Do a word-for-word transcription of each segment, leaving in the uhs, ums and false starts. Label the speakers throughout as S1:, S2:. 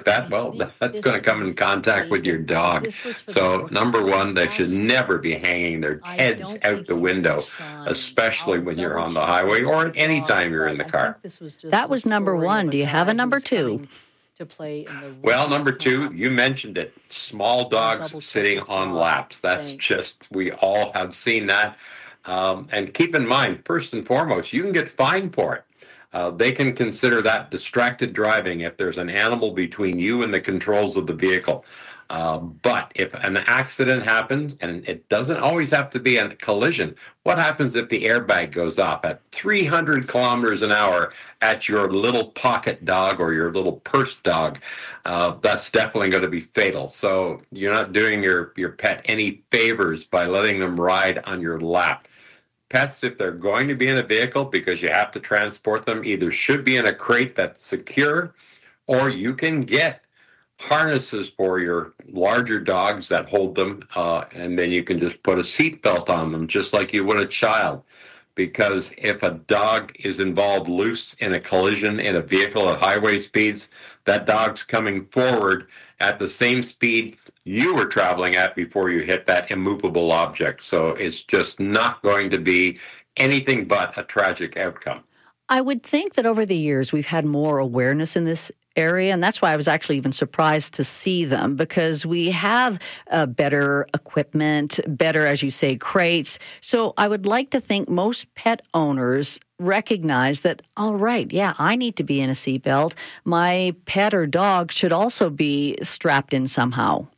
S1: that, well, that's going to come in contact with your dog. So number one, they should never be hanging their heads out the window, especially when you're on the highway or at any time you're in the car.
S2: That was number one. Do you have a number two?
S3: To play in the
S1: well, number two, you mentioned it, small dogs sitting on laps. That's just, we all have seen that. Um, and keep in mind, first and foremost, you can get fined for it. Uh, they can consider that distracted driving if there's an animal between you and the controls of the vehicle. Uh, but if an accident happens, and it doesn't always have to be a collision, what happens if the airbag goes off at three hundred kilometers an hour at your little pocket dog or your little purse dog? Uh, that's definitely going to be fatal. So you're not doing your, your pet any favors by letting them ride on your lap. Pets, if they're going to be in a vehicle because you have to transport them, either should be in a crate that's secure, or you can get harnesses for your larger dogs that hold them, uh, and then you can just put a seatbelt on them, just like you would a child. Because if a dog is involved loose in a collision in a vehicle at highway speeds, that dog's coming forward at the same speed you were traveling at before you hit that immovable object. So it's just not going to be anything but a tragic outcome.
S2: I would think that over the years we've had more awareness in this area, and that's why I was actually even surprised to see them, because we have uh, better equipment, better, as you say, crates. So I would like to think most pet owners recognize that, all right, yeah, I need to be in a seatbelt. My pet or dog should also be strapped in somehow.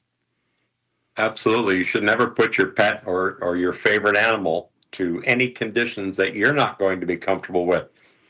S1: Absolutely. You should never put your pet or, or your favorite animal to any conditions that you're not going to be comfortable with.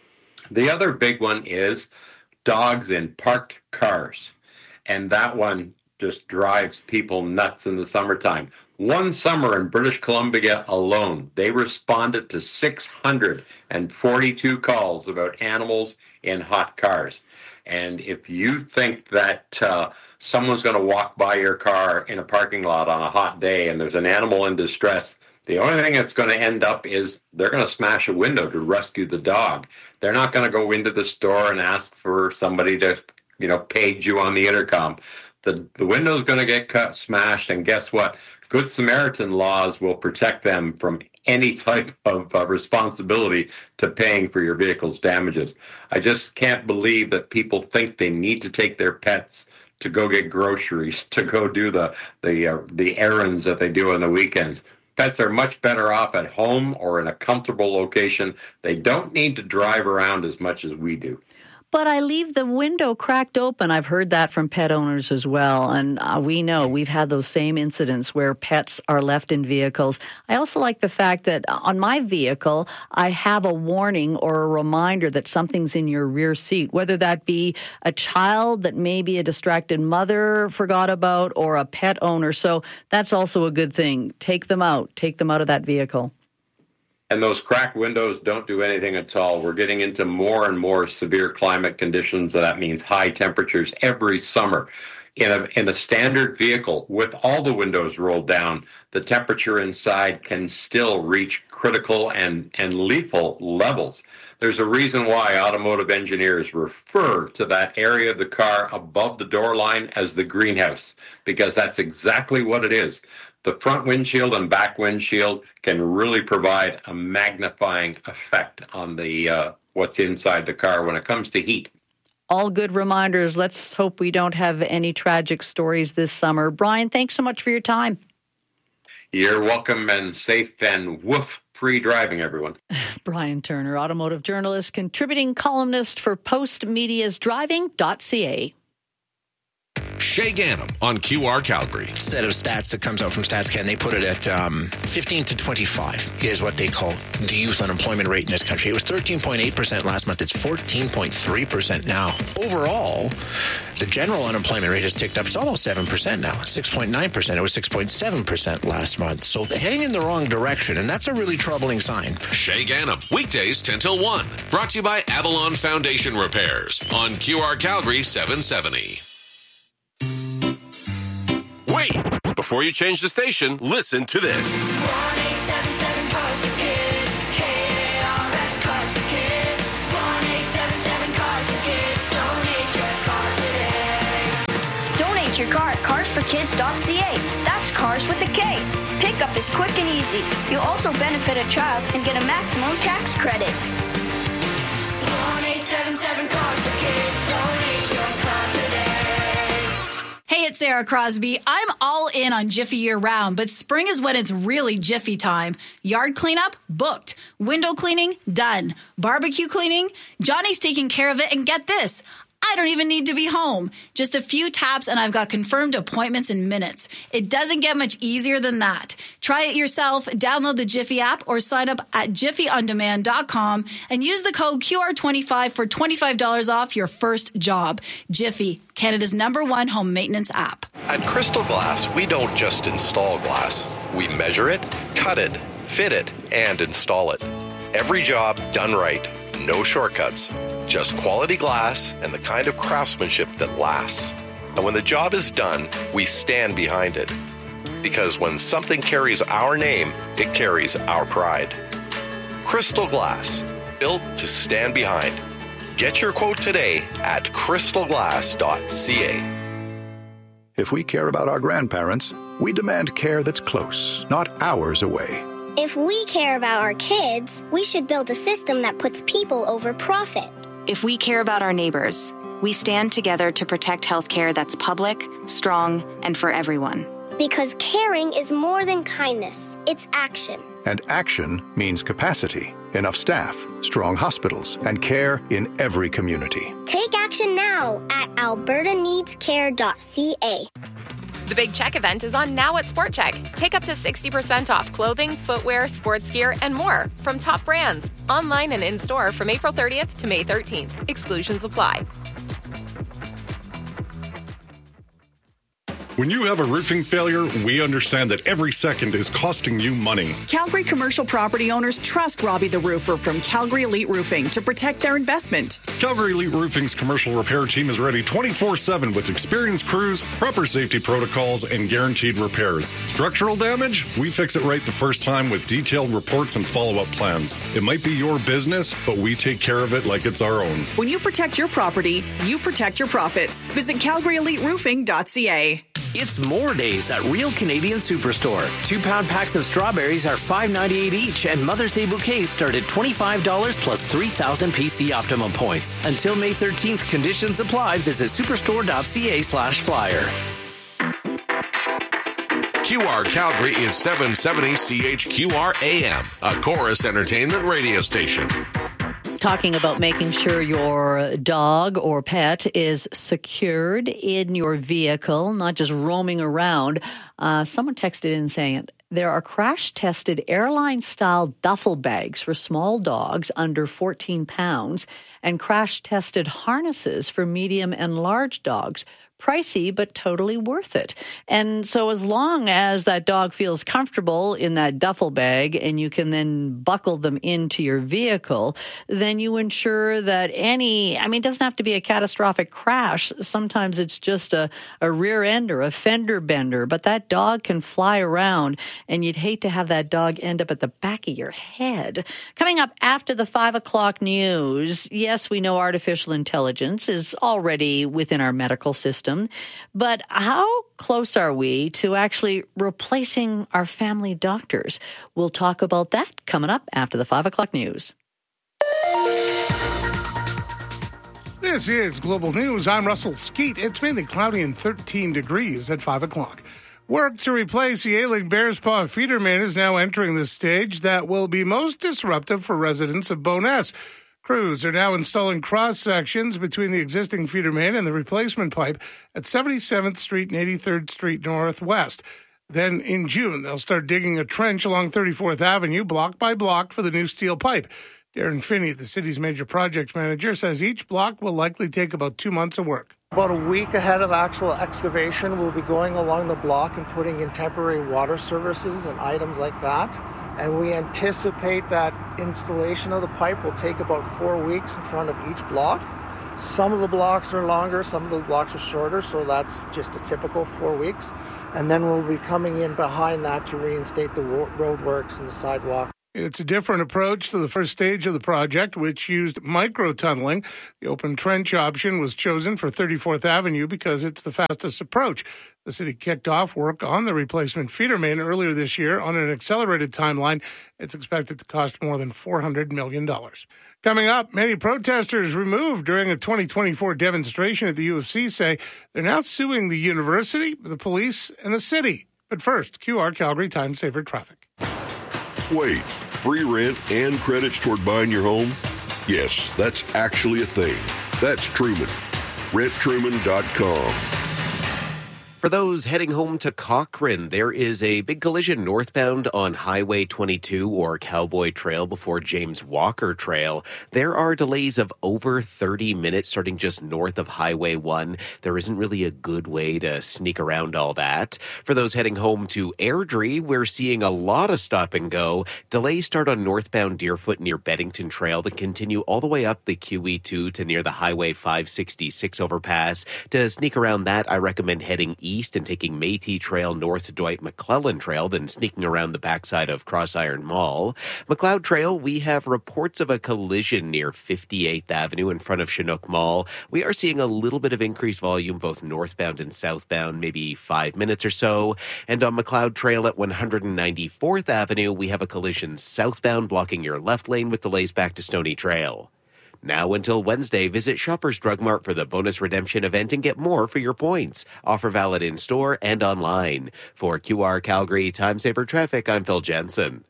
S1: The other big one is dogs in parked cars. And that one just drives people nuts in the summertime. One summer in British Columbia alone, they responded to six hundred forty-two calls about animals in hot cars. And if you think that uh, someone's going to walk by your car in a parking lot on a hot day and there's an animal in distress, the only thing that's going to end up is they're going to smash a window to rescue the dog. They're not going to go into the store and ask for somebody to, you know, page you on the intercom. The the window's going to get cut, smashed, and guess what? Good Samaritan laws will protect them from any type of uh, responsibility to paying for your vehicle's damages. I just can't believe that people think they need to take their pets to go get groceries, to go do the the uh, the errands that they do on the weekends. Pets are much better off at home or in a comfortable location. They don't need to drive around as much as we do.
S2: But I leave the window cracked open. I've heard that from pet owners as well. And uh, we know we've had those same incidents where pets are left in vehicles. I also like the fact that on my vehicle, I have a warning or a reminder that something's in your rear seat, whether that be a child that maybe a distracted mother forgot about or a pet owner. So that's also a good thing. Take them out. Take them out of that vehicle.
S1: And those cracked windows don't do anything at all. We're getting into more and more severe climate conditions. So that means high temperatures every summer. In a in a standard vehicle with all the windows rolled down, the temperature inside can still reach critical and, and lethal levels. There's a reason why automotive engineers refer to that area of the car above the door line as the greenhouse, because that's exactly what it is. The front windshield and back windshield can really provide a magnifying effect on the uh, what's inside the car when it comes to heat.
S2: All good reminders. Let's hope we don't have any tragic stories this summer. Brian, thanks so much for your time.
S1: You're welcome, and safe and woof-free driving, everyone.
S2: Brian Turner, automotive journalist, contributing columnist for Postmedia's driving dot c a.
S4: Shay Gannam on Q R Calgary.
S5: Set of stats that comes out from StatsCan, they put it at um, fifteen to twenty-five is what they call the youth unemployment rate in this country. It was thirteen point eight percent last month. It's fourteen point three percent now. Overall, the general unemployment rate has ticked up. It's almost seven percent now, six point nine percent. It was six point seven percent last month. So heading in the wrong direction, and that's a really troubling sign.
S4: Shay Gannam, weekdays ten till one. Brought to you by Avalon Foundation Repairs on Q R Calgary seven seventy. Wait! Before you change the station, listen to this.
S6: one eight seven seven Cars for Kids. K A R S Cars for Kids. one eight seven seven Cars for Kids. Donate your car today.
S3: your car at cars for kids dot c a. That's cars with a K. Pickup is quick and easy. You'll also benefit a child and get a maximum tax credit.
S6: one eight seven seven cars for kids. Donate your car today.
S7: Hey, it's Sarah Crosby. I'm all in on Jiffy year-round, but spring is when it's really Jiffy time. Yard cleanup? Booked. Window cleaning? Done. Barbecue cleaning? Johnny's taking care of it, and get this. I don't even need to be home. Just a few taps and I've got confirmed appointments in minutes. It doesn't get much easier than that. Try it yourself, download the Jiffy app or sign up at jiffy on demand dot com and use the code Q R twenty-five for twenty-five dollars off your first job. Jiffy, Canada's number one home maintenance app.
S8: At Crystal Glass, we don't just install glass. We measure it, cut it, fit it, and install it. Every job done right. No shortcuts. Just quality glass and the kind of craftsmanship that lasts. And when the job is done, we stand behind it. Because when something carries our name, it carries our pride. Crystal Glass, built to stand behind. Get your quote today at crystal glass dot c a.
S9: If we care about our grandparents, we demand care that's close, not hours away.
S10: If we care about our kids, we should build a system that puts people over profit.
S11: If we care about our neighbors, we stand together to protect healthcare that's public, strong, and for everyone.
S10: Because caring is more than kindness, it's action.
S9: And action means capacity, enough staff, strong hospitals, and care in every community.
S10: Take action now at alberta needs care dot c a.
S12: The Big Check event is on now at Sport Check. Take up to sixty percent off clothing, footwear, sports gear, and more from top brands. Online and in-store from April thirtieth to May thirteenth. Exclusions apply.
S13: When you have a roofing failure, we understand that every second is costing you money.
S14: Calgary commercial property owners trust Robbie the Roofer from Calgary Elite Roofing to protect their investment.
S13: Calgary Elite Roofing's commercial repair team is ready twenty-four seven with experienced crews, proper safety protocols, and guaranteed repairs. Structural damage? We fix it right the first time with detailed reports and follow-up plans. It might be your business, but we take care of it like it's our own.
S14: When you protect your property, you protect your profits. Visit calgary elite roofing dot c a.
S15: It's more days at Real Canadian Superstore. Two-pound packs of strawberries are five ninety-eight each, and Mother's Day bouquets start at twenty-five dollars plus three thousand P C Optimum points. Until May thirteenth, conditions apply. Visit superstore dot c a slash flyer.
S4: Q R Calgary is seven seventy C H Q R A M, a Chorus Entertainment radio station.
S2: Talking about making sure your dog or pet is secured in your vehicle, not just roaming around. Uh, someone texted in saying there are crash-tested airline-style duffel bags for small dogs under fourteen pounds and crash-tested harnesses for medium and large dogs. Pricey, but totally worth it. And so as long as that dog feels comfortable in that duffel bag and you can then buckle them into your vehicle, then you ensure that any, I mean, it doesn't have to be a catastrophic crash. Sometimes it's just a, a rear end or a fender bender, but that dog can fly around and you'd hate to have that dog end up at the back of your head. Coming up after the five o'clock news, yes, we know artificial intelligence is already within our medical system. But how close are we to actually replacing our family doctors? We'll talk about that coming up after the five o'clock news.
S16: This is Global News. I'm Russell Skeet. It's mainly cloudy and thirteen degrees at five o'clock. Work to replace the ailing Bears Paw feeder main is now entering the stage that will be most disruptive for residents of Bowness. Crews are now installing cross-sections between the existing feeder main and the replacement pipe at seventy-seventh Street and eighty-third Street Northwest. Then in June, they'll start digging a trench along thirty-fourth Avenue, block by block, for the new steel pipe. Darren Finney, the city's major project manager, says each block will likely take about two months of work.
S17: About a week ahead of actual excavation, we'll be going along the block and putting in temporary water services and items like that. And we anticipate that installation of the pipe will take about four weeks in front of each block. Some of the blocks are longer, some of the blocks are shorter, so that's just a typical four weeks. And then we'll be coming in behind that to reinstate the roadworks and the sidewalk.
S16: It's a different approach to the first stage of the project, which used micro-tunneling. The open trench option was chosen for thirty-fourth Avenue because it's the fastest approach. The city kicked off work on the replacement feeder main earlier this year on an accelerated timeline. It's expected to cost more than four hundred million dollars. Coming up, many protesters removed during a twenty twenty-four demonstration at the U of C say they're now suing the university, the police, and the city. But first, Q R Calgary Time Saver Traffic.
S18: Wait, free rent and credits toward buying your home? Yes, that's actually a thing. That's Truman. rent truman dot com.
S19: For those heading home to Cochrane, there is a big collision northbound on Highway twenty-two or Cowboy Trail before James Walker Trail. There are delays of over thirty minutes starting just north of Highway one. There isn't really a good way to sneak around all that. For those heading home to Airdrie, we're seeing a lot of stop and go. Delays start on northbound Deerfoot near Beddington Trail that continue all the way up the Q E two to near the Highway five sixty-six overpass. To sneak around that, I recommend heading east east and taking Métis Trail north to Dwight McClellan Trail, then sneaking around the backside of Crossiron Mall. McLeod Trail, we have reports of a collision near fifty-eighth Avenue in front of Chinook Mall. We are seeing a little bit of increased volume both northbound and southbound, maybe five minutes or so. And on McLeod Trail at one hundred ninety-fourth Avenue, we have a collision southbound blocking your left lane with delays back to Stony Trail. Now until Wednesday, visit Shoppers Drug Mart for the bonus redemption event and get more for your points. Offer valid in-store and online. For Q R Calgary Time Saver Traffic, I'm Phil Jensen.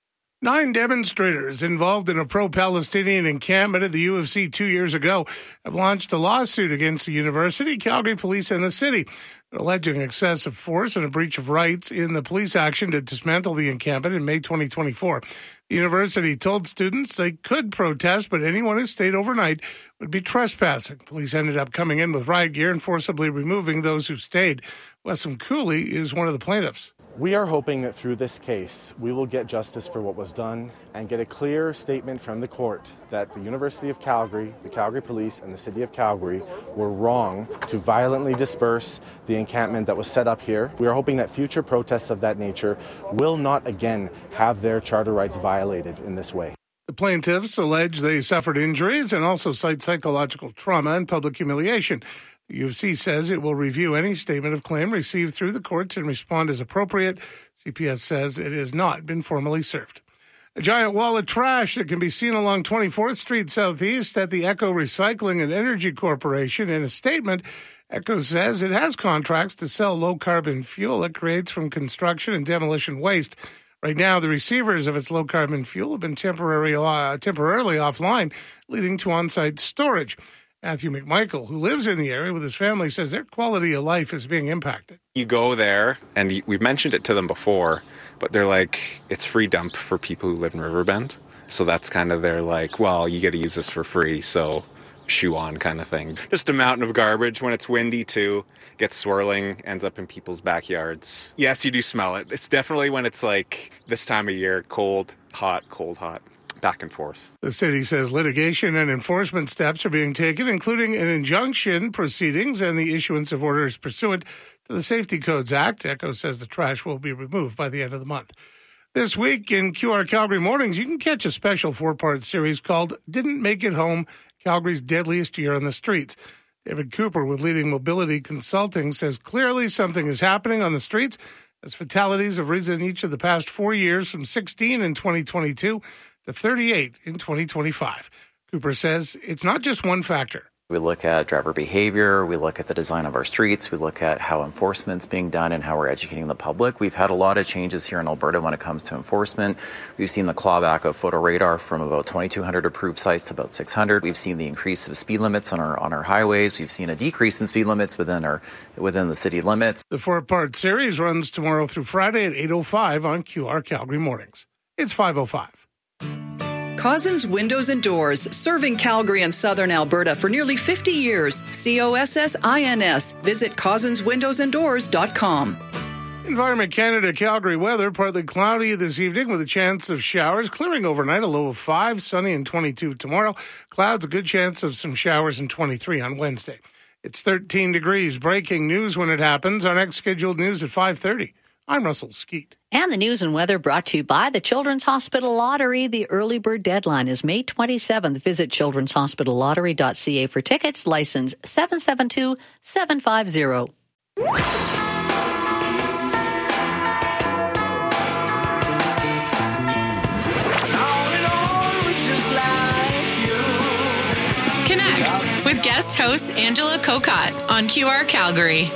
S16: Nine demonstrators involved in a pro-Palestinian encampment at the U of C two years ago have launched a lawsuit against the university, Calgary Police, and the city. They're alleging excessive force and a breach of rights in the police action to dismantle the encampment in May twenty twenty-four. The university told students they could protest, but anyone who stayed overnight would be trespassing. Police ended up coming in with riot gear and forcibly removing those who stayed. Wesam Cooley is one of the plaintiffs.
S20: We are hoping that through this case, we will get justice for what was done and get a clear statement from the court that the University of Calgary, the Calgary Police, and the City of Calgary were wrong to violently disperse the encampment that was set up here. We are hoping that future protests of that nature will not again have their charter rights violated in this way.
S16: The plaintiffs allege they suffered injuries and also cite psychological trauma and public humiliation. The U of C says it will review any statement of claim received through the courts and respond as appropriate. C P S says it has not been formally served. A giant wall of trash that can be seen along twenty-fourth Street Southeast at the Echo Recycling and Energy Corporation. In a statement, Echo says it has contracts to sell low-carbon fuel it creates from construction and demolition waste. Right now, the receivers of its low-carbon fuel have been temporarily, uh, temporarily offline, leading to on-site storage. Matthew McMichael, who lives in the area with his family, says their quality of life is being impacted.
S21: You go there, and we've mentioned it to them before, but they're like, it's free dump for people who live in Riverbend. So that's kind of their like, well, you get to use this for free, so shoe on kind of thing. Just a mountain of garbage. When it's windy, too, gets swirling, ends up in people's backyards. Yes, you do smell it. It's definitely when it's like this time of year, cold, hot, cold, hot. Back and forth.
S16: The city says litigation and enforcement steps are being taken, including an injunction proceedings and the issuance of orders pursuant to the Safety Codes Act. Echo says the trash will be removed by the end of the month. This week in Q R Calgary Mornings, you can catch a special four-part series called Didn't Make It Home, Calgary's Deadliest Year on the Streets. David Cooper with Leading Mobility Consulting says clearly something is happening on the streets as fatalities have risen each of the past four years from sixteen in twenty twenty-two to thirty-eight in twenty twenty-five. Cooper says it's not just one factor.
S22: We look at driver behavior, we look at the design of our streets, we look at how enforcement's being done and how we're educating the public. We've had a lot of changes here in Alberta when it comes to enforcement. We've seen the clawback of photo radar from about twenty-two hundred approved sites to about six hundred. We've seen the increase of speed limits on our on our highways. We've seen a decrease in speed limits within our within the city limits.
S16: The four-part series runs tomorrow through Friday at eight oh five on Q R Calgary Mornings. It's five oh five.
S23: Cozzens Windows and Doors, serving Calgary and Southern Alberta for nearly fifty years. C O S S I N S. Visit cozzens windows and doors dot com.
S16: Environment Canada Calgary weather, partly cloudy this evening with a chance of showers, clearing overnight, a low of five, sunny and twenty-two tomorrow. Clouds, a good chance of some showers and twenty-three on Wednesday. It's thirteen degrees. Breaking news when it happens. Our next scheduled news at five thirty. I'm Russell Skeet.
S2: And the news and weather brought to you by the Children's Hospital Lottery. The early bird deadline is May twenty-seventh. Visit children's hospital lottery dot c a for tickets. License seven seven two seven five zero.
S1: Connect with guest host Angela Kokot on Q R Calgary.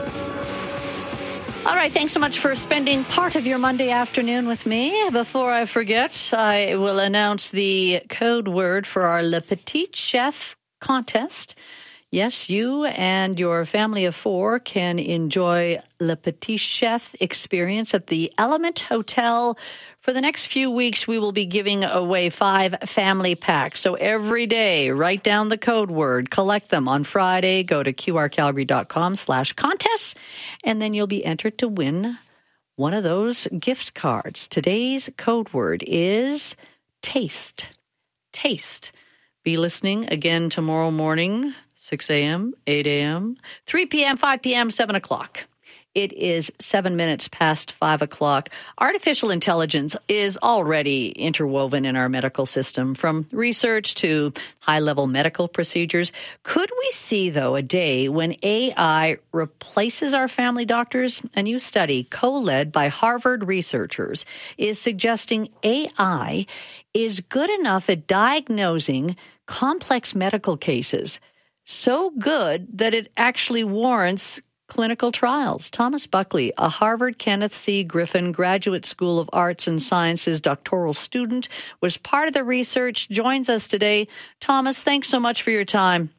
S2: All right, thanks so much for spending part of your Monday afternoon with me. Before I forget, I will announce the code word for our Le Petit Chef contest. Yes, you and your family of four can enjoy Le Petit Chef experience at the Element Hotel. For the next few weeks, we will be giving away five family packs. So every day, write down the code word, collect them on Friday, go to qrcalgary.com slash contests, and then you'll be entered to win one of those gift cards. Today's code word is taste. Taste. Be listening again tomorrow morning, six a.m., eight a.m., three p.m., five p.m., seven o'clock. It is seven minutes past five o'clock. Artificial intelligence is already interwoven in our medical system, from research to high-level medical procedures. Could we see, though, a day when A I replaces our family doctors? A new study, co-led by Harvard researchers, is suggesting A I is good enough at diagnosing complex medical cases, so good that it actually warrants clinical trials. Thomas Buckley, a Harvard Kenneth C. Griffin Graduate School of Arts and Sciences doctoral student, was part of the research, joins us today. Thomas, thanks so much for your time.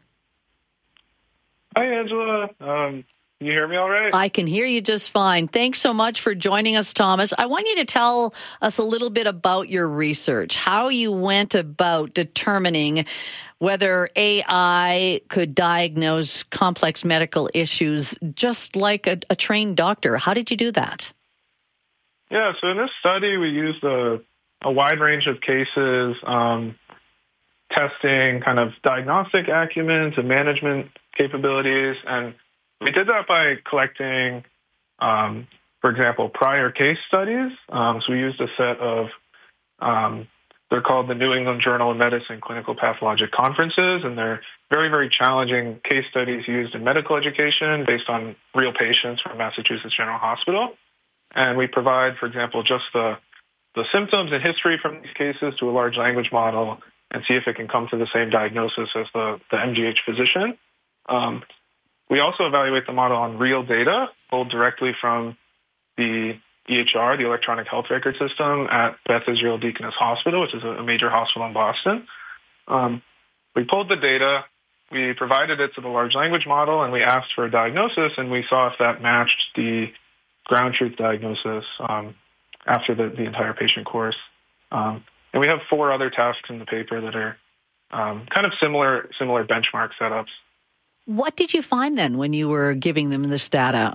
S3: Hi, Angela. Um, can you hear me all right?
S2: I can hear you just fine. Thanks so much for joining us, Thomas. I want you to tell us a little bit about your research, how you went about determining whether A I could diagnose complex medical issues just like a, a trained doctor. How did you do that?
S3: Yeah, so in this study, we used a, a wide range of cases, um, testing kind of diagnostic acumen to management capabilities. And we did that by collecting, um, for example, prior case studies. Um, so we used a set of um, They're called the New England Journal of Medicine Clinical Pathologic Conferences, and they're very, very challenging case studies used in medical education based on real patients from Massachusetts General Hospital. And we provide, for example, just the, the symptoms and history from these cases to a large language model and see if it can come to the same diagnosis as the, the M G H physician. Um, we also evaluate the model on real data pulled directly from the E H R, the Electronic Health Record System, at Beth Israel Deaconess Hospital, which is a major hospital in Boston. Um, we pulled the data, we provided it to the large language model, and we asked for a diagnosis, and we saw if that matched the ground truth diagnosis um, after the, the entire patient course. Um, and we have four other tasks in the paper that are um, kind of similar, similar benchmark setups.
S2: What did you find then when you were giving them this data?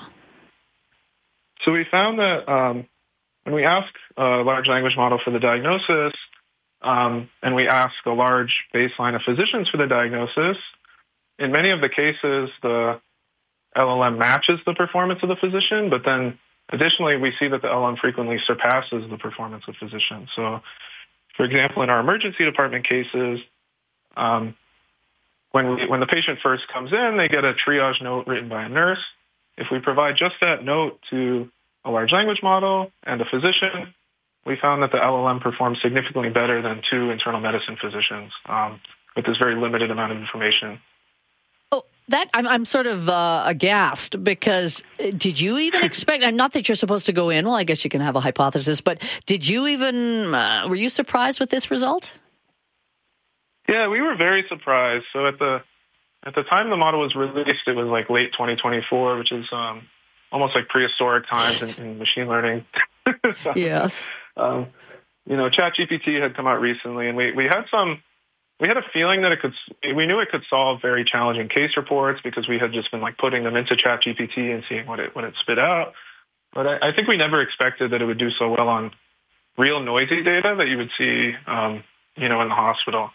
S3: So we found that um, when we ask a large language model for the diagnosis, um, and we ask a large baseline of physicians for the diagnosis, in many of the cases, the L L M matches the performance of the physician, but then additionally, we see that the L L M frequently surpasses the performance of physicians. So, for example, in our emergency department cases, um, when, we, when the patient first comes in, they get a triage note written by a nurse. If we provide just that note to a large language model and a physician, we found that the L L M performed significantly better than two internal medicine physicians um, with this very limited amount of information.
S2: Oh, that I'm, I'm sort of uh, aghast because did you even expect, not that you're supposed to go in, well, I guess you can have a hypothesis, but did you even, uh, were you surprised with this result?
S3: Yeah, we were very surprised. So at the At the time the model was released, it was like late twenty twenty-four, which is um, almost like prehistoric times in, in machine learning. so,
S2: yes.
S3: Um, you know, ChatGPT had come out recently, and we, we had some, we had a feeling that it could, we knew it could solve very challenging case reports because we had just been like putting them into ChatGPT and seeing what it, what it spit out. But I, I think we never expected that it would do so well on real noisy data that you would see, um, you know, in the hospital.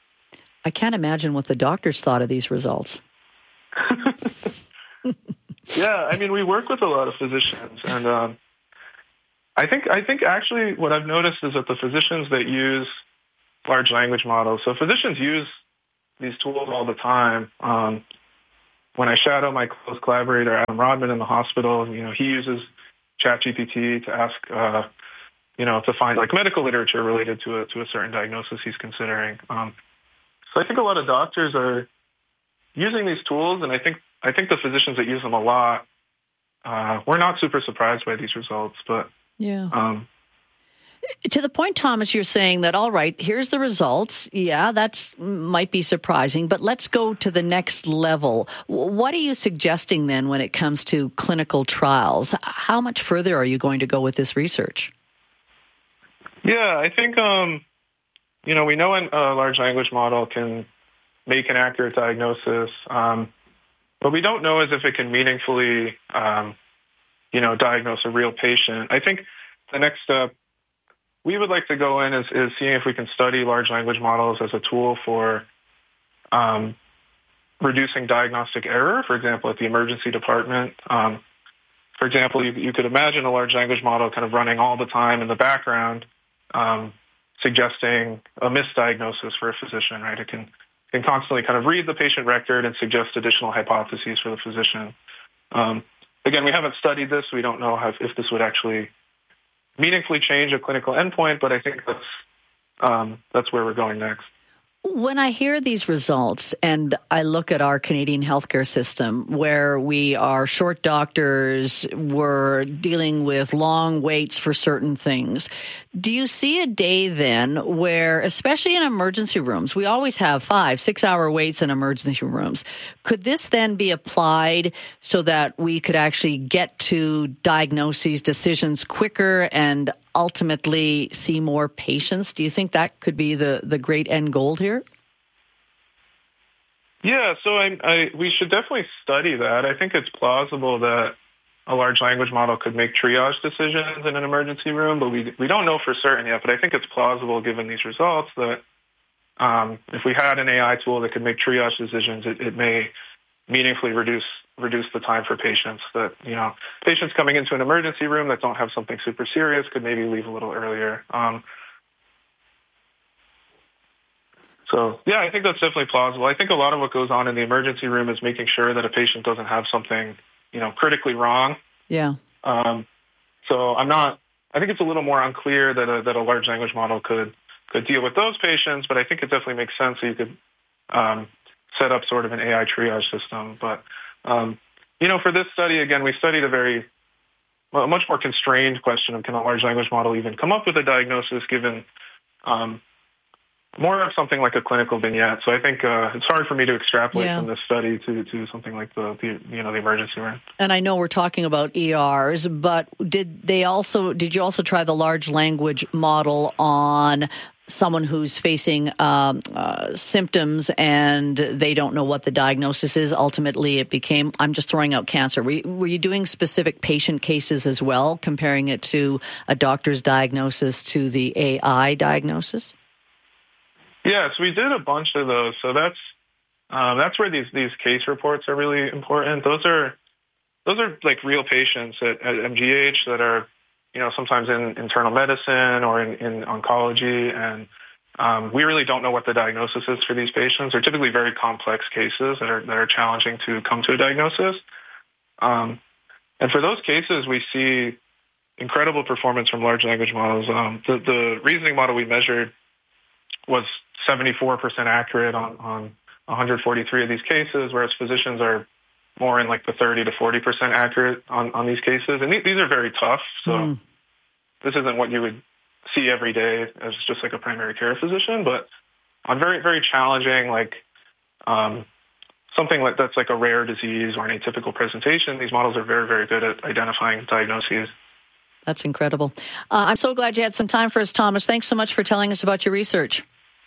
S2: I can't imagine what the doctors thought of these results.
S3: Yeah, I mean, we work with a lot of physicians, and um, I think I think actually what I've noticed is that the physicians that use large language models, so physicians use these tools all the time. Um, when I shadow my close collaborator, Adam Rodman, in the hospital, you know, he uses ChatGPT to ask, uh, you know, to find like medical literature related to a to a certain diagnosis he's considering. Um, so I think a lot of doctors are using these tools, and I think I think the physicians that use them a lot, uh, we're not super surprised by these results, but
S2: yeah.
S3: Um,
S2: To the point, Thomas, you're saying that, all right, here's the results. Yeah, that's might be surprising, but let's go to the next level. What are you suggesting then when it comes to clinical trials? How much further are you going to go with this research?
S3: Yeah, I think, um, you know, we know a large language model can make an accurate diagnosis. Um, what we don't know is if it can meaningfully, um, you know, diagnose a real patient. I think the next step we would like to go in is, is seeing if we can study large language models as a tool for um, reducing diagnostic error, for example, at the emergency department. Um, for example, you, you could imagine a large language model kind of running all the time in the background, um, suggesting a misdiagnosis for a physician, right? It can, can constantly kind of read the patient record and suggest additional hypotheses for the physician. Um, again, we haven't studied this. We don't know how, if this would actually meaningfully change a clinical endpoint, but I think that's um, that's where we're going next.
S2: When I hear these results and I look at our Canadian healthcare system where we are short doctors, we're dealing with long waits for certain things, do you see a day then where, especially in emergency rooms, we always have five, six hour waits in emergency rooms. Could this then be applied so that we could actually get to diagnoses, decisions quicker and ultimately see more patients? Do you think that could be the, the great end goal here?
S3: Yeah, so I, I, we should definitely study that. I think it's plausible that a large language model could make triage decisions in an emergency room, but we we don't know for certain yet. But I think it's plausible, given these results, that um, if we had an A I tool that could make triage decisions, it, it may meaningfully reduce reduce the time for patients. That, you know, patients coming into an emergency room that don't have something super serious could maybe leave a little earlier. Um, so, yeah, I think that's definitely plausible. I think a lot of what goes on in the emergency room is making sure that a patient doesn't have something, you know, critically wrong.
S2: Yeah.
S3: Um, so I'm not. I think it's a little more unclear that a, that a large language model could could deal with those patients, but I think it definitely makes sense that you could um, set up sort of an A I triage system. But, um, you know, for this study, again, we studied a very, well, a much more constrained question of can a large language model even come up with a diagnosis given um, more of something like a clinical vignette. So I think uh, it's hard for me to extrapolate yeah. from this study to, to something like the, the, you know, the emergency room.
S2: And I know we're talking about E Rs, but did they also, did you also try the large language model on someone who's facing um, uh, symptoms and they don't know what the diagnosis is? Ultimately, it became, I'm just throwing out cancer. Were you, were you doing specific patient cases as well, comparing it to a doctor's diagnosis to the A I diagnosis?
S3: Yes, we did a bunch of those. So that's uh, that's where these these case reports are really important. Those are those are like real patients at, at M G H that are, you know, sometimes in internal medicine or in, in oncology, and um, we really don't know what the diagnosis is for these patients. They're typically very complex cases that are that are challenging to come to a diagnosis. Um, and for those cases, we see incredible performance from large language models. Um, the, the reasoning model we measured was seventy-four percent accurate on, on one hundred forty-three of these cases, whereas physicians are more in like the thirty to forty percent accurate on, on these cases. And these, these are very tough. So mm. this isn't what you would see every day as just like a primary care physician, but on very, very challenging, like um, something like that's like a rare disease or an atypical presentation, these models are very, very good at identifying diagnoses.
S2: That's incredible. Uh, I'm so glad you had some time for us, Thomas. Thanks so much for telling us about your research.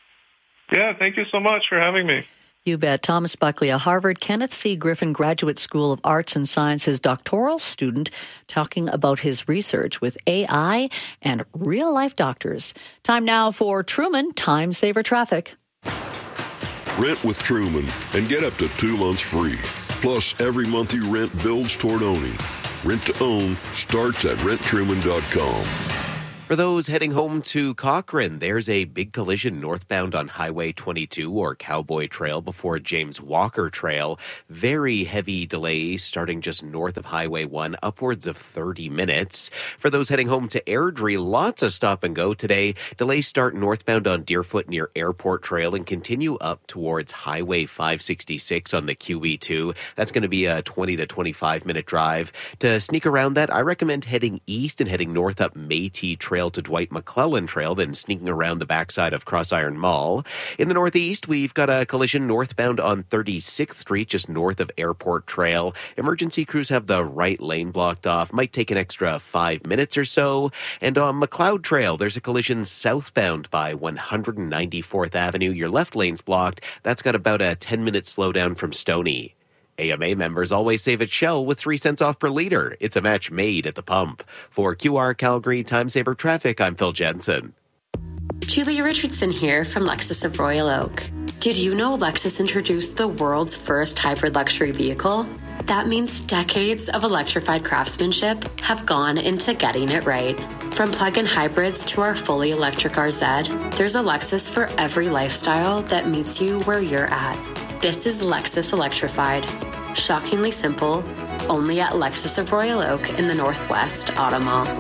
S3: Yeah, thank you so much for having me.
S2: You bet. Thomas Buckley, a Harvard Kenneth C. Griffin Graduate School of Arts and Sciences doctoral student, talking about his research with A I and real-life doctors. Time now for Truman Time Saver Traffic.
S18: Rent with Truman and get up to two months free. Plus, every month you rent builds toward owning. Rent to own starts at rent truman dot com.
S19: For those heading home to Cochrane, there's a big collision northbound on Highway twenty-two or Cowboy Trail before James Walker Trail. Very heavy delays starting just north of Highway one, upwards of thirty minutes. For those heading home to Airdrie, lots of stop and go today. Delays start northbound on Deerfoot near Airport Trail and continue up towards Highway five sixty-six on the Q E two. That's going to be a twenty to twenty-five minute drive. To sneak around that, I recommend heading east and heading north up Métis Trail to Dwight McClellan Trail, then sneaking around the backside of Cross Iron Mall. In the northeast, we've got a collision northbound on thirty-sixth Street, just north of Airport Trail. Emergency crews have the right lane blocked off. Might take an extra five minutes or so. And on McLeod Trail, there's a collision southbound by one hundred ninety-fourth Avenue. Your left lane's blocked. That's got about a ten minute slowdown from Stony. A M A members always save at Shell with three cents off per liter. It's a match made at the pump. For Q R Calgary Time Saver Traffic, I'm Phil Jensen.
S5: Julia Richardson here from Lexus of Royal Oak. Did you know Lexus introduced the world's first hybrid luxury vehicle? That means decades of electrified craftsmanship have gone into getting it right. From plug-in hybrids to our fully electric R Z, there's a Lexus for every lifestyle that meets you where you're at. This is Lexus Electrified. Shockingly simple, only at Lexus of Royal Oak in the Northwest Auto Mall.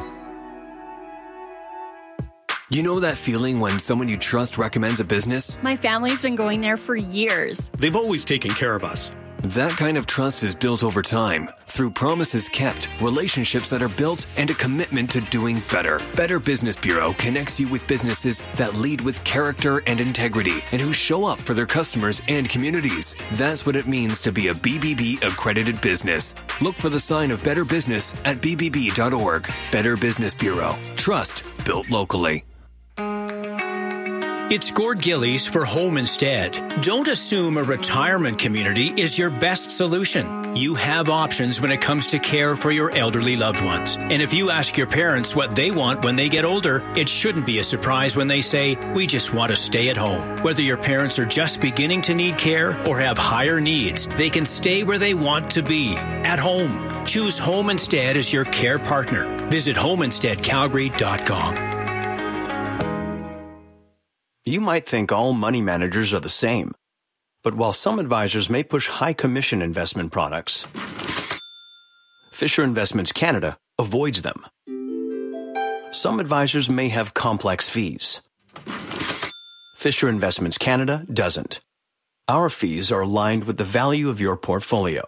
S6: You know that feeling when someone you trust recommends a business?
S7: My family's been going there for years.
S6: They've always taken care of us. That kind of trust is built over time through promises kept, relationships that are built, and a commitment to doing better. Better Business Bureau connects you with businesses that lead with character and integrity and who show up for their customers and communities. That's what it means to be a B B B accredited business. Look for the sign of Better Business at b b b dot org. Better Business Bureau. Trust built locally.
S24: It's Gord Gillies for Home Instead. Don't assume a retirement community is your best solution. You have options when it comes to care for your elderly loved ones. And if you ask your parents what they want when they get older, it shouldn't be a surprise when they say, we just want to stay at home. Whether your parents are just beginning to need care or have higher needs, they can stay where they want to be, at home. Choose Home Instead as your care partner. Visit home instead calgary dot com.
S25: You might think all money managers are the same. But while some advisors may push high commission investment products, Fisher Investments Canada avoids them. Some advisors may have complex fees. Fisher Investments Canada doesn't. Our fees are aligned with the value of your portfolio.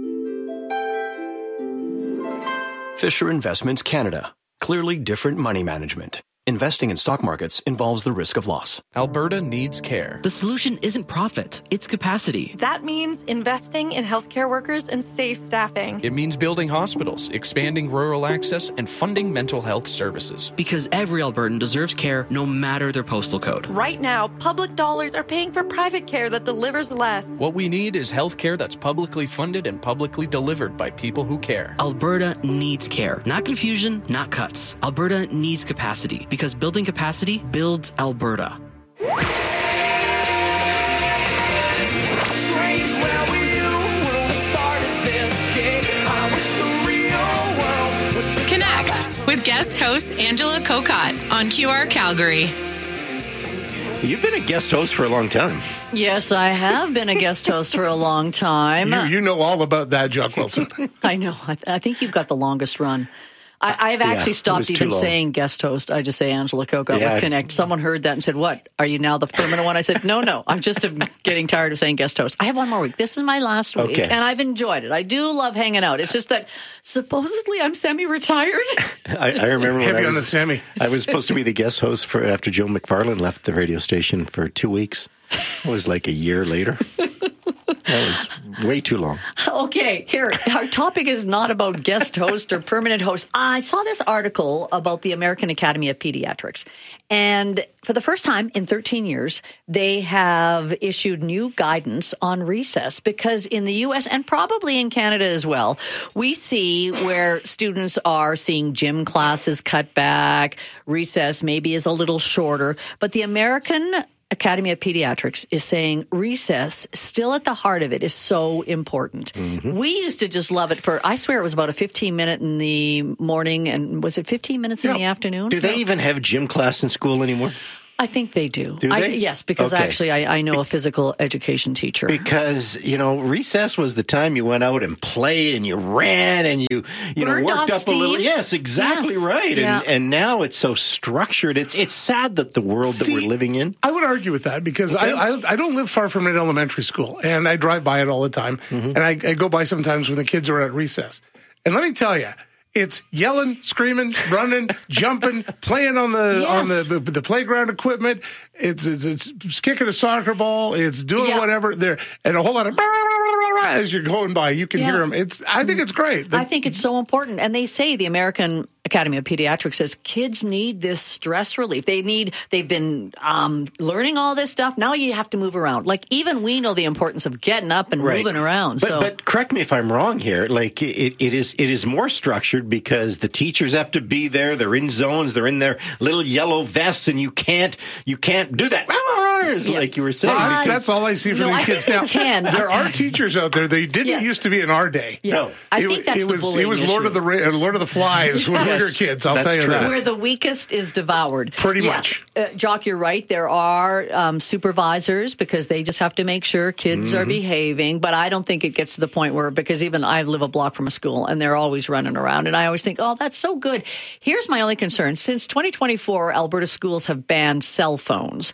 S25: Fisher Investments Canada. Clearly different money management. Investing in stock markets involves the risk of loss.
S26: Alberta needs care.
S27: The solution isn't profit, it's capacity.
S28: That means investing in healthcare workers and safe staffing.
S26: It means building hospitals, expanding rural access, and funding mental health services.
S27: Because every Albertan deserves care no matter their postal code.
S28: Right now, public dollars are paying for private care that delivers less.
S26: What we need is healthcare that's publicly funded and publicly delivered by people who care.
S27: Alberta needs care. Not confusion, not cuts. Alberta needs capacity. Because building capacity builds Alberta.
S1: Connect with guest host Angela Kokot on Q R Calgary.
S29: You've been a guest host for a long time.
S2: Yes, I have been a guest host for a long time.
S16: You, you know all about that, Jock Wilson.
S2: I know. I, I think you've got the longest run. I, I've actually yeah, stopped even saying guest host. I just say Angela Kokot yeah. with Connect. Someone heard that and said, what? Are you now the permanent one? I said, no, no. I'm just getting tired of saying guest host. I have one more week. This is my last week, okay. And I've enjoyed it. I do love hanging out. It's just that supposedly I'm semi-retired.
S29: I, I remember when
S16: Heavy
S29: I was,
S16: on the semi.
S29: I was supposed to be the guest host for after Joe McFarlane left the radio station for two weeks. It was like a year later. That was way too long.
S2: Okay, here. Our topic is not about guest host or permanent host. I saw this article about the American Academy of Pediatrics. And for the first time in thirteen years, they have issued new guidance on recess because in the U S and probably in Canada as well, we see where students are seeing gym classes cut back, recess maybe is a little shorter. But the American Academy of Pediatrics is saying recess, still at the heart of it, is so important.
S29: Mm-hmm.
S2: We used to just love it for, I swear it was about a fifteen minute in the morning, and was it fifteen minutes in
S29: Yeah.
S2: the afternoon?
S29: Do they even have gym class in school anymore?
S2: I think they do.
S29: Do
S2: I,
S29: they?
S2: yes, because
S29: Okay.
S2: actually I, I know a physical education teacher.
S29: Because, you know, recess was the time you went out and played and you ran and you, you know,
S2: Burned
S29: worked
S2: off
S29: up
S2: steam.
S29: a little. Yes, exactly
S2: Yes.
S29: right.
S2: Yeah.
S29: And, and now it's so structured. It's it's sad that the world that
S16: See,
S29: we're living in.
S16: I would argue with that because
S29: Okay.
S16: I, I I don't live far from an elementary school, and I drive by it all the time,
S29: Mm-hmm.
S16: and I, I go by sometimes when the kids are at recess. And let me tell you, it's yelling, screaming, running, jumping, playing on the
S2: Yes.
S16: on the, the the playground equipment. It's, it's it's kicking a soccer ball. It's doing
S2: Yeah.
S16: whatever there, and a whole lot of as you're going by. You can
S2: Yeah.
S16: hear them. It's I think it's great.
S2: I think it's so important. And they say, the American Academy of Pediatrics says, kids need this stress relief. They need, they've been um, learning all this stuff. Now you have to move around. Like, even we know the importance of getting up and
S29: Right.
S2: moving around.
S29: But,
S2: so.
S29: but correct me if I'm wrong here. Like it, it is, it is more structured because the teachers have to be there. They're in zones. They're in their little yellow vests, and you can't, you can't do that.
S2: Yeah.
S29: Like you were saying.
S16: Well, I-
S29: because-
S16: that's all I see from
S2: No,
S16: these
S2: I
S16: kids
S2: think
S16: now.
S2: they can.
S16: There are teachers out there. They didn't
S2: Yes.
S16: used to be in our day.
S2: Yeah.
S29: No.
S2: I
S16: it,
S2: think that's
S16: it
S2: the
S16: was
S2: bullying
S16: it was Lord
S2: issue.
S16: of the Ra- uh, Lord of the Flies when we
S29: Yes.
S16: were kids. I'll
S29: That's
S16: tell you
S29: true.
S16: that.
S2: Where the weakest is devoured.
S16: Pretty
S2: Yes. Uh, Jock, you're right. There are um, supervisors because they just have to make sure kids
S29: Mm-hmm.
S2: are behaving. But I don't think it gets to the point where, because even I live a block from a school and they're always running around. And I always think, oh, that's so good. Here's my only concern. Since twenty twenty-four, Alberta schools have banned cell phones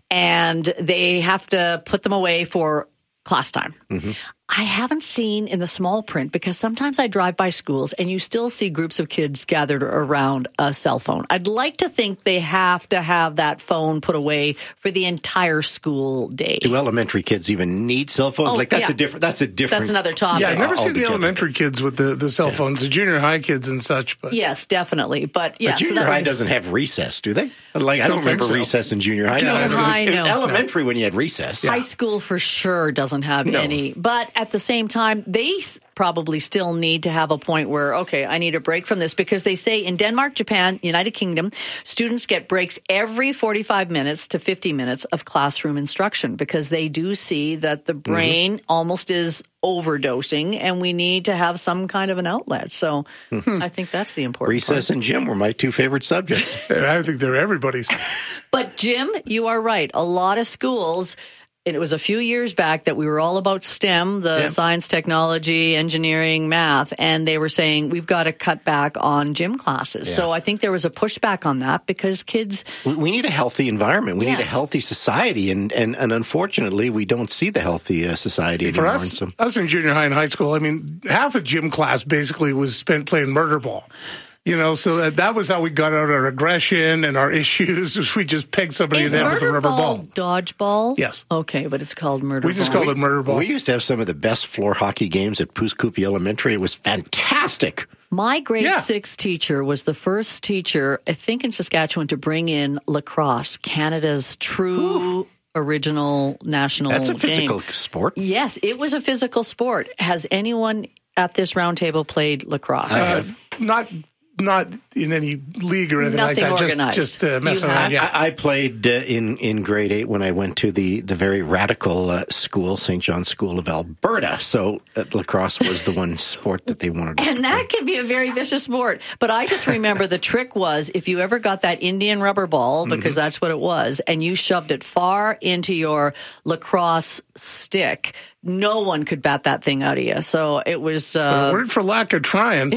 S2: and they have to put them away for class time.
S29: Mm-hmm.
S2: I haven't seen in the small print, because sometimes I drive by schools and you still see groups of kids gathered around a cell phone. I'd like to think they have to have that phone put away for the entire school day.
S29: Do elementary kids even need cell phones?
S2: Oh,
S29: like that's
S2: yeah.
S29: a different. That's a different.
S2: That's another topic.
S16: Yeah, I've never seen the
S29: altogether.
S16: elementary kids with the, the cell phones, the junior high kids and such. But
S2: Yes, definitely. But yeah,
S29: But
S2: so
S29: junior
S2: that
S29: high
S2: would-
S29: doesn't have recess, do they? Like I don't,
S16: Don't think
S29: remember
S16: so.
S29: recess in junior high.
S2: Junior
S29: No, it was-
S2: high,
S29: it was,
S2: no.
S29: elementary when you had recess.
S2: High school for sure doesn't have
S29: No.
S2: any. But at the same time, they s- probably still need to have a point where, okay, I need a break from this, because they say in Denmark, Japan, United Kingdom, students get breaks every forty-five minutes to fifty minutes of classroom instruction, because they do see that the brain
S29: Mm-hmm.
S2: almost is overdosing and we need to have some kind of an outlet. So I think that's the important
S29: Recess
S2: part.
S29: and gym were my two favorite subjects.
S16: I think they're everybody's.
S2: But Jim, you are right. A lot of schools, and it was a few years back that we were all about STEM, the
S29: Yeah.
S2: science, technology, engineering, math, and they were saying we've got to cut back on gym classes.
S29: Yeah.
S2: So I think there was a pushback on that because kids.
S29: We- We need a healthy environment. We need a
S2: Yes.
S29: healthy society, and, and, and unfortunately, we don't see the healthy uh, society
S16: For
S29: anymore.
S16: us,
S29: And so-
S16: us in junior high and high school, I mean, half of gym class basically was spent playing murder ball. You know, so that, that was how we got out our aggression and our issues. Was we just pegged somebody
S2: Is
S16: in the head with a
S2: murder
S16: rubber
S2: ball,
S16: ball.
S2: dodgeball?
S16: Yes.
S2: Okay, but it's called murder
S16: We just
S2: ball.
S16: called it murder ball.
S29: We used to have some of the best floor hockey games at Pooskoopi Elementary. It was fantastic.
S2: My grade
S29: Yeah.
S2: six teacher was the first teacher, I think in Saskatchewan, to bring in lacrosse, Canada's true original national
S29: That's a
S2: game.
S29: physical sport.
S2: Yes, it was a physical sport. Has anyone at this round table played lacrosse?
S16: Uh, not not in any league or anything
S2: Nothing
S16: like that.
S2: organized.
S16: Just, just uh, messing
S2: You
S16: around.
S2: have-
S16: Yeah.
S29: I, I played uh, in in grade eight when I went to the the very radical uh, school, Saint John's School of Alberta. So uh, lacrosse was the one sport that they wanted us to
S2: And that can be a very vicious sport. But I just remember the trick was if you ever got that Indian rubber ball, because that's what it was, and you shoved it far into your lacrosse stick, no one could bat that thing out of you. So it was. Uh,
S16: Word for lack of trying.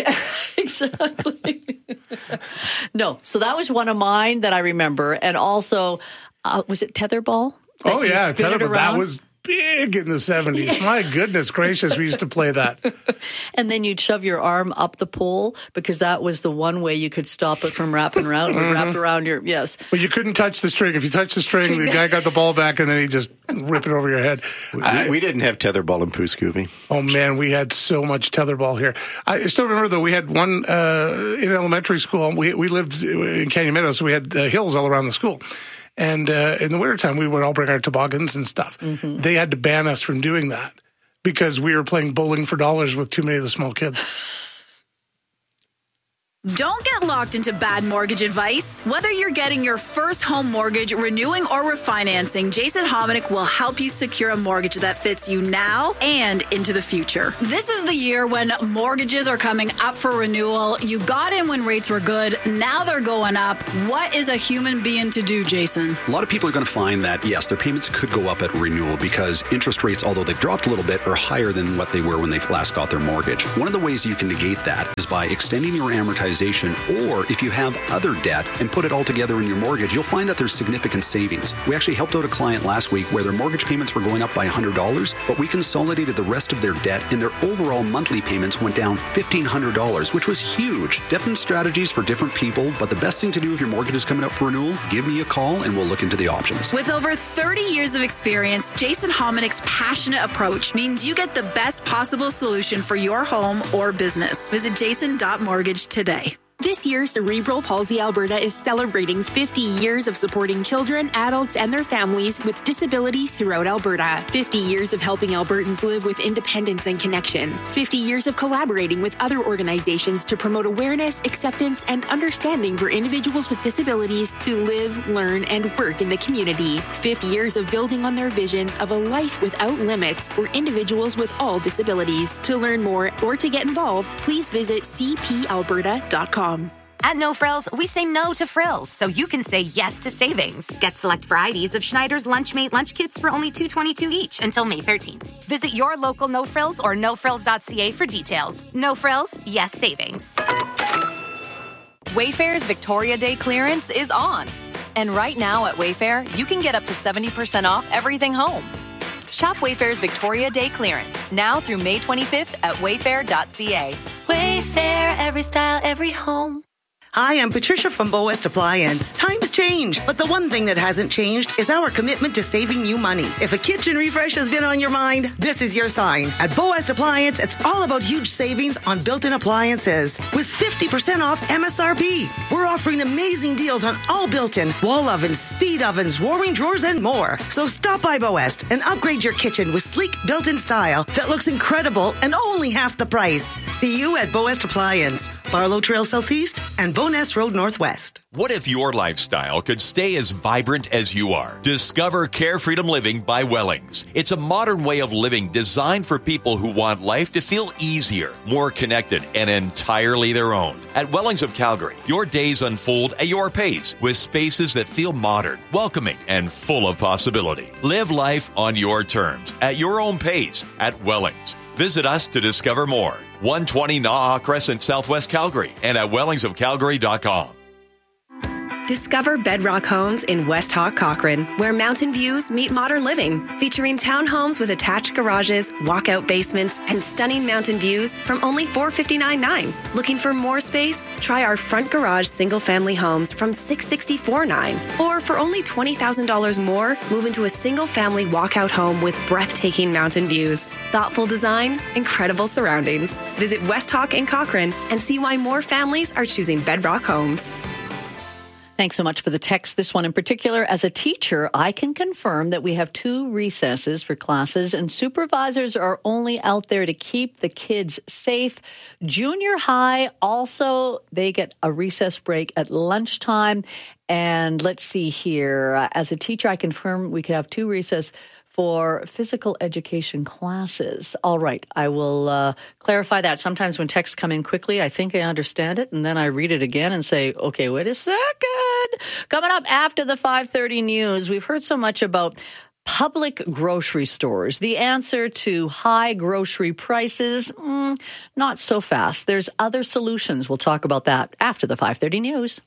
S2: exactly. No, so that was one of mine that I remember. And also, uh, was it tetherball? That
S16: Oh
S2: you
S16: yeah,
S2: spin it
S16: tetherball. That
S2: around?
S16: was big in the seventies. My goodness gracious, we used to play that.
S2: And then you'd shove your arm up the pole because that was the one way you could stop it from wrapping around. It would wrap
S16: Mhm.
S2: around your, yes.
S16: But you couldn't touch the string. If you touched the string, the guy got the ball back, and then he just rip it over your head.
S29: We,
S16: I-
S29: we didn't have tetherball in Pooskoopi.
S16: Oh man, we had so much tetherball here. I still remember though we had one uh, in elementary school. We we lived in Canyon Meadows, so we had uh, hills all around the school. And uh, in the wintertime, we would all bring our toboggans and stuff.
S2: Mm-hmm.
S16: They had to ban us from doing that because we were playing bowling for dollars with too many of the small kids.
S4: Don't get locked into bad mortgage advice. Whether you're getting your first home mortgage, renewing, or refinancing, Jason Hominick will help you secure a mortgage that fits you now and into the future. This is the year when mortgages are coming up for renewal. You got in when rates were good. Now they're going up. What is a human being to do, Jason?
S8: A lot of people are going to find that, yes, their payments could go up at renewal because interest rates, although they've dropped a little bit, are higher than what they were when they last got their mortgage. One of the ways you can negate that is by extending your amortization, or if you have other debt and put it all together in your mortgage, you'll find that there's significant savings. We actually helped out a client last week where their mortgage payments were going up by one hundred dollars, but we consolidated the rest of their debt and their overall monthly payments went down fifteen hundred dollars, which was huge. Different strategies for different people, but the best thing to do if your mortgage is coming up for renewal, give me a call and we'll look into the options.
S4: With over thirty years of experience, Jason Hominick's passionate approach means you get the best possible solution for your home or business. Visit jason dot mortgage today.
S9: This year, Cerebral Palsy Alberta is celebrating fifty years of supporting children, adults, and their families with disabilities throughout Alberta. fifty years of helping Albertans live with independence and connection. fifty years of collaborating with other organizations to promote awareness, acceptance, and understanding for individuals with disabilities to live, learn, and work in the community. fifty years of building on their vision of a life without limits for individuals with all disabilities. To learn more or to get involved, please visit c p alberta dot com.
S10: At No Frills, we say no to frills, so you can say yes to savings. Get select varieties of Schneider's Lunchmate lunch kits for only two dollars and twenty-two cents each until May thirteenth. Visit your local No Frills or no frills dot c a for details. No Frills, yes savings.
S11: Wayfair's Victoria Day clearance is on. And right now at Wayfair, you can get up to seventy percent off everything home. Shop Wayfair's Victoria Day clearance now through May twenty-fifth at wayfair dot c a.
S12: Wayfair, every style, every home.
S13: Hi, I'm Patricia from Bow West Appliance. Times change, but the one thing that hasn't changed is our commitment to saving you money. If a kitchen refresh has been on your mind, this is your sign. At Bow West Appliance, it's all about huge savings on built-in appliances with fifty percent off M S R P. We're offering amazing deals on all built-in wall ovens, speed ovens, warming drawers, and more. So stop by Bow West and upgrade your kitchen with sleek built-in style that looks incredible and only half the price. See you at Bow West Appliance, Barlow Trail Southeast and Boness Road Northwest.
S14: What if your lifestyle could stay as vibrant as you are? Discover Care Freedom Living by Wellings. It's a modern way of living designed for people who want life to feel easier, more connected, and entirely their own. At Wellings of Calgary, your days unfold at your pace with spaces that feel modern, welcoming, and full of possibility. Live life on your terms, at your own pace, at Wellings. Visit us to discover more. one twenty Naha Crescent, Southwest Calgary, and at wellings of calgary dot com.
S15: Discover Bedrock Homes in West Hawk, Cochrane, where mountain views meet modern living. Featuring townhomes with attached garages, walkout basements, and stunning mountain views from only four hundred fifty-nine dollars and ninety cents. Looking for more space? Try our front garage single-family homes from six hundred sixty-four dollars and nine cents. Or for only twenty thousand dollars more, move into a single-family walkout home with breathtaking mountain views. Thoughtful design, incredible surroundings. Visit West Hawk in Cochrane and see why more families are choosing Bedrock Homes.
S2: Thanks so much for the text. This one in particular. As a teacher, I can confirm that we have two recesses for classes, and supervisors are only out there to keep the kids safe. Junior high, also, they get a recess break at lunchtime. And let's see here. As a teacher, I confirm we could have two recesses for physical education classes. All right, I will uh, clarify that. Sometimes when texts come in quickly, I think I understand it, and then I read it again and say, okay, wait a second. Coming up after the five thirty news, we've heard so much about public grocery stores. The answer to high grocery prices, mm, not so fast. There's other solutions. We'll talk about that after the five thirty news.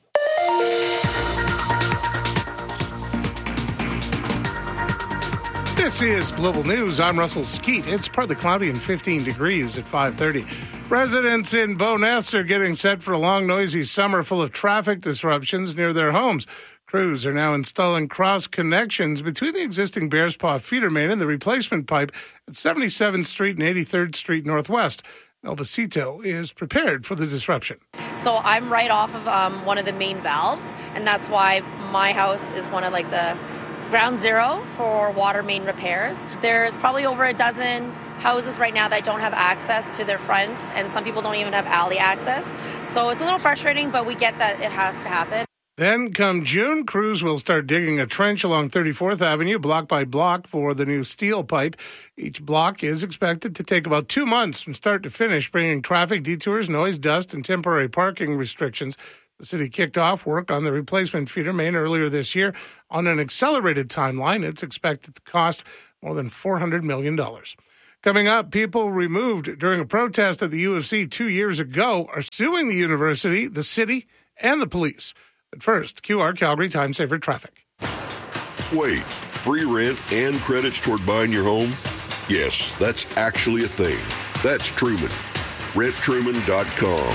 S16: This is Global News. I'm Russell Skeet. It's partly cloudy and fifteen degrees at five thirty. Residents in Boness are getting set for a long, noisy summer full of traffic disruptions near their homes. Crews are now installing cross connections between the existing Bears Paw feeder main and the replacement pipe at seventy-seventh Street and eighty-third Street Northwest. Elbacito is prepared for the disruption.
S30: So I'm right off of um, one of the main valves, and that's why my house is one of like the ground zero for water main repairs. There's probably over a dozen houses right now that don't have access to their front, and some people don't even have alley access. So it's a little frustrating, but we get that it has to happen.
S16: Then, come June, crews will start digging a trench along thirty-fourth Avenue, block by block, for the new steel pipe. Each block is expected to take about two months from start to finish, bringing traffic detours, noise, dust, and temporary parking restrictions. The city kicked off work on the replacement feeder main earlier this year. On an accelerated timeline, it's expected to cost more than four hundred million dollars. Coming up, people removed during a protest at the U of C two years ago are suing the university, the city, and the police. But first, Q R Calgary Time Saver Traffic.
S3: Wait, free rent and credits toward buying your home? Yes, that's actually a thing. That's Truman. rent truman dot com.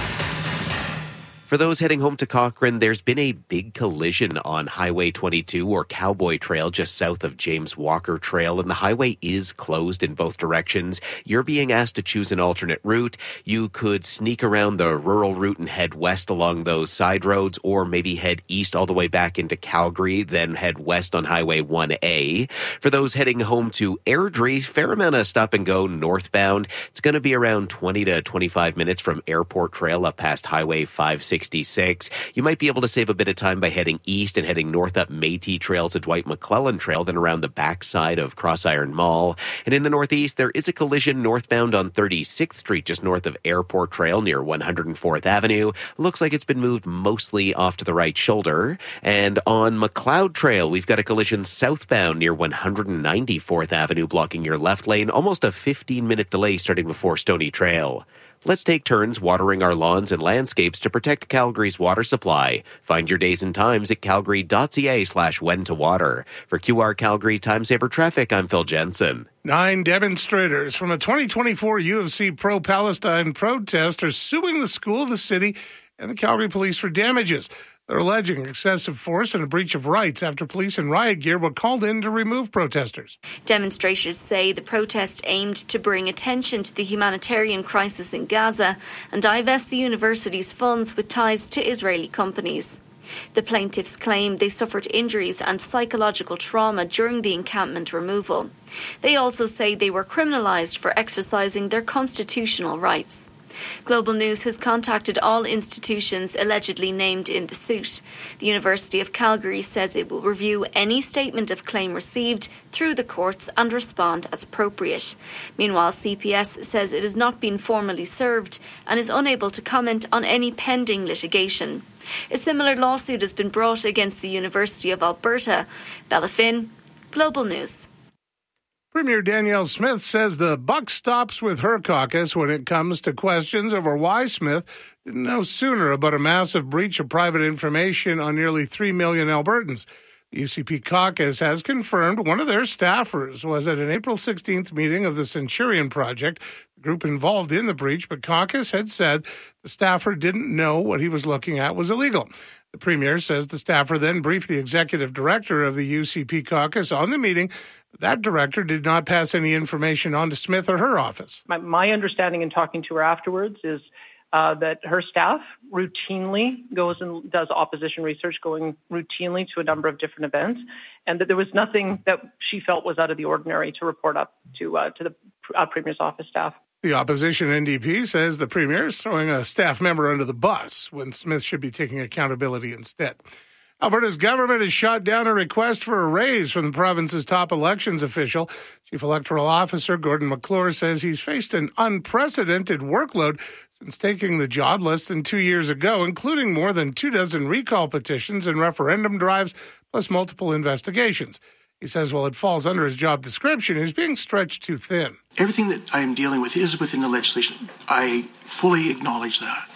S5: For those heading home to Cochrane, there's been a big collision on Highway twenty-two or Cowboy Trail just south of James Walker Trail, and the highway is closed in both directions. You're being asked to choose an alternate route. You could sneak around the rural route and head west along those side roads, or maybe head east all the way back into Calgary, then head west on Highway one A. For those heading home to Airdrie, fair amount of stop and go northbound. It's going to be around twenty to twenty-five minutes from Airport Trail up past Highway five sixty-six. You might be able to save a bit of time by heading east and heading north up Métis Trail to Dwight McClellan Trail, then around the backside of Crossiron Mall. And in the northeast, there is a collision northbound on thirty-sixth Street, just north of Airport Trail near one hundred fourth Avenue. Looks like it's been moved mostly off to the right shoulder. And on McLeod Trail, we've got a collision southbound near one hundred ninety-fourth Avenue, blocking your left lane. Almost a fifteen-minute delay starting before Stony Trail. Let's take turns watering our lawns and landscapes to protect Calgary's water supply. Find your days and times at calgary.ca slash when to water. For Q R Calgary Time Saver Traffic, I'm Phil Jensen.
S16: Nine demonstrators from a twenty twenty-four U of C pro-Palestine protest are suing the school, the city, and the Calgary police for damages. They're alleging excessive force and a breach of rights after police in riot gear were called in to remove protesters.
S7: Demonstrators say the protest aimed to bring attention to the humanitarian crisis in Gaza and divest the university's funds with ties to Israeli companies. The plaintiffs claim they suffered injuries and psychological trauma during the encampment removal. They also say they were criminalised for exercising their constitutional rights. Global News has contacted all institutions allegedly named in the suit. The University of Calgary says it will review any statement of claim received through the courts and respond as appropriate. Meanwhile, C P S says it has not been formally served and is unable to comment on any pending litigation. A similar lawsuit has been brought against the University of Alberta. Bella Finn, Global News.
S16: Premier Danielle Smith says the buck stops with her caucus when it comes to questions over why Smith didn't know sooner about a massive breach of private information on nearly three million Albertans. The U C P caucus has confirmed one of their staffers was at an April sixteenth meeting of the Centurion Project, the group involved in the breach, but caucus had said the staffer didn't know what he was looking at was illegal. The Premier says the staffer then briefed the executive director of the U C P caucus on the meeting. That director did not pass any information on to Smith or her office.
S17: My, my understanding in talking to her afterwards is uh, that her staff routinely goes and does opposition research, going routinely to a number of different events, and that there was nothing that she felt was out of the ordinary to report up to uh, to the uh, Premier's office staff.
S16: The opposition N D P says the Premier is throwing a staff member under the bus when Smith should be taking accountability instead. Alberta's government has shot down a request for a raise from the province's top elections official. Chief Electoral Officer Gordon McClure says he's faced an unprecedented workload since taking the job less than two years ago, including more than two dozen recall petitions and referendum drives, plus multiple investigations. He says while it falls under his job description, he's being stretched too thin.
S18: Everything that I am dealing with is within the legislation. I fully acknowledge that.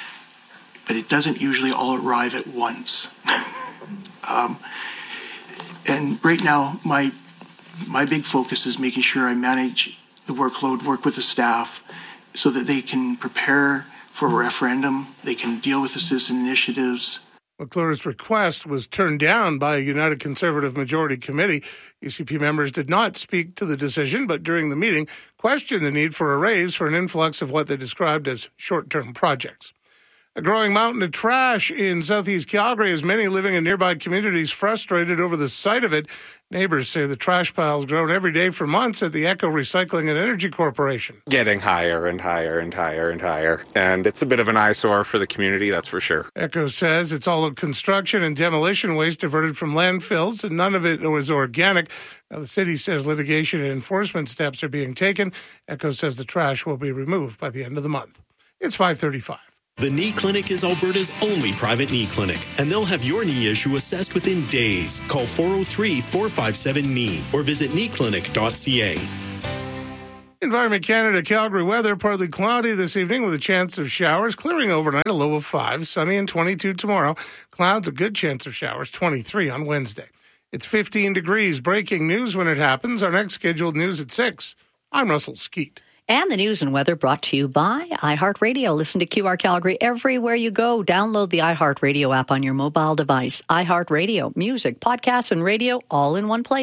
S18: But it doesn't usually all arrive at once. um, and right now, my my big focus is making sure I manage the workload, work with the staff, so that they can prepare for a referendum, they can deal with the citizen initiatives.
S16: McClure's request was turned down by a United Conservative Majority Committee. U C P members did not speak to the decision, but during the meeting questioned the need for a raise for an influx of what they described as short-term projects. A growing mountain of trash in southeast Calgary has many living in nearby communities frustrated over the sight of it. Neighbors say the trash pile's grown every day for months at the Echo Recycling and Energy Corporation.
S6: Getting higher and higher and higher and higher. And it's a bit of an eyesore for the community, that's for sure.
S16: Echo says it's all of construction and demolition waste diverted from landfills, and none of it was organic. Now, the city says litigation and enforcement steps are being taken. Echo says the trash will be removed by the end of the month. It's five thirty-five.
S19: The Knee Clinic is Alberta's only private knee clinic, and they'll have your knee issue assessed within days. Call four oh three, four five seven, K N E E or visit knee clinic dot c a.
S16: Environment Canada Calgary weather, partly cloudy this evening with a chance of showers, clearing overnight, a low of five, sunny and twenty-two tomorrow. Clouds, a good chance of showers, twenty-three on Wednesday. It's fifteen degrees. Breaking news when it happens. Our next scheduled news at six. I'm Russell Skeet.
S2: And the news and weather brought to you by iHeartRadio. Listen to Q R Calgary everywhere you go. Download the iHeartRadio app on your mobile device. iHeartRadio, music, podcasts, and radio all in one place.